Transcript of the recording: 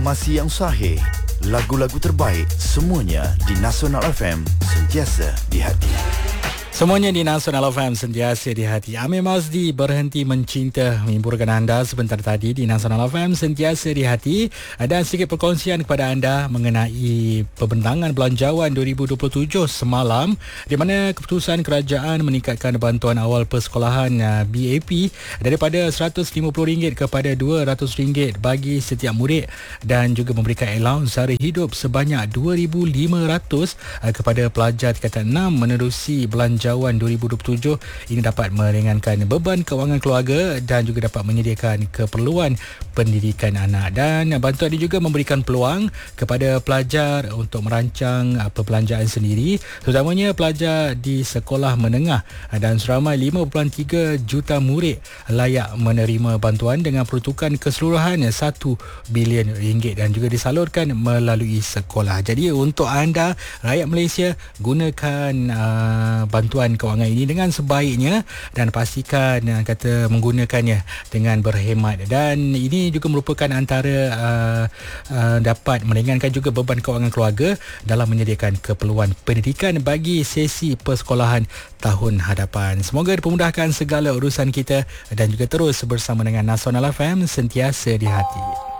Informasi yang sahih, lagu-lagu terbaik, semuanya di Nasional FM, sentiasa di hati. Semuanya di Nasional FM, sentiasa di hati. Amir Mazdi, Berhenti Mencinta, menghiburkan anda sebentar tadi di Nasional FM, sentiasa di hati. Dan sedikit perkongsian kepada anda mengenai pembentangan belanjawan 2027 semalam, di mana keputusan kerajaan meningkatkan bantuan awal persekolahan BAP daripada RM150 kepada RM200 bagi setiap murid, dan juga memberikan allowance sara hidup sebanyak RM2,500 kepada pelajar tingkatan 6 menerusi belanjawan 2027. Ini dapat meringankan beban kewangan keluarga dan juga dapat menyediakan keperluan pendidikan anak. Dan bantuan ini juga memberikan peluang kepada pelajar untuk merancang perbelanjaan sendiri, terutamanya pelajar di sekolah menengah, dan seramai 5.3 juta murid layak menerima bantuan dengan peruntukan keseluruhan RM1 bilion dan juga disalurkan melalui sekolah. Jadi untuk anda rakyat Malaysia, gunakan bantuan kewangan ini dengan sebaiknya dan pastikan kata menggunakannya dengan berhemat. Dan ini juga merupakan antara dapat meringankan juga beban kewangan keluarga dalam menyediakan keperluan pendidikan bagi sesi persekolahan tahun hadapan. Semoga dipermudahkan segala urusan kita dan juga terus bersama dengan Nasional FM, sentiasa di hati.